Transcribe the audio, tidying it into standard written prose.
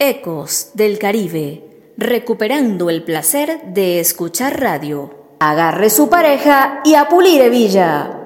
Ecos del Caribe, recuperando el placer de escuchar radio. Agarre su pareja y a pulir hebilla.